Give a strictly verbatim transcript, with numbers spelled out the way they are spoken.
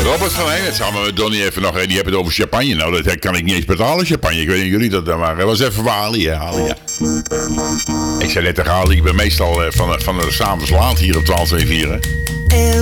Robert van Heen, samen met Donnie even nog. Die hebben het over champagne. Nou, dat kan ik niet eens betalen, champagne. Ik weet niet of jullie dat dan waren. Dat was even voor Ali, hè, Ali, ja. Ik zei net tegen Ali, ik ben meestal van, van de s'avonds laat hier op twaalf twee vier, hè.